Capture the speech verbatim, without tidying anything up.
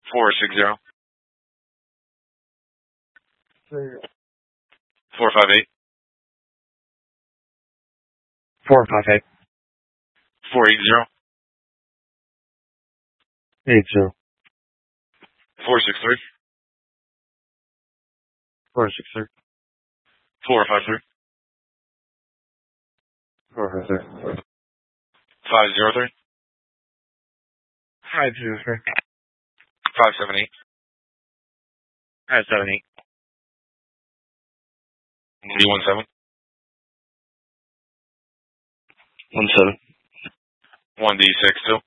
Four six zero. Four five eight. Four five eight. Four eight zero. Eight zero. Four six three. Four six three. Four five three. Four five three. Five zero three. Five zero three. Five seven eight. Five seven eight. D one seven. One seven. One D six two.